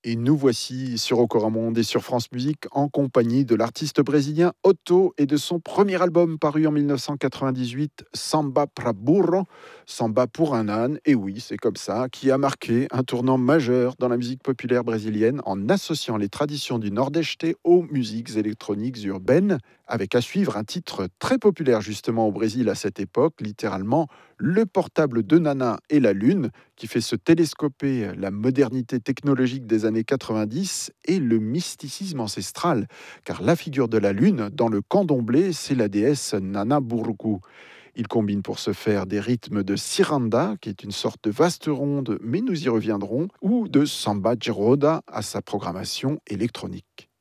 Et nous voici sur Ocoramonde et sur France Musique en compagnie de l'artiste brésilien Otto et de son premier album paru en 1998, Samba pra burro, Samba pour un âne, et oui, c'est comme ça, qui a marqué un tournant majeur dans la musique populaire brésilienne en associant les traditions du Nordeste aux musiques électroniques urbaines, avec à suivre un titre très populaire justement au Brésil à cette époque, littéralement Le portable de Nana et la Lune, qui fait se télescoper la modernité technologique des années 90 et le mysticisme ancestral, car la figure de la Lune dans le candomblé, c'est la déesse Nana Burku. Il combine pour ce faire des rythmes de ciranda, qui est une sorte de vaste ronde, mais nous y reviendrons, ou de samba de roda à sa programmation électronique.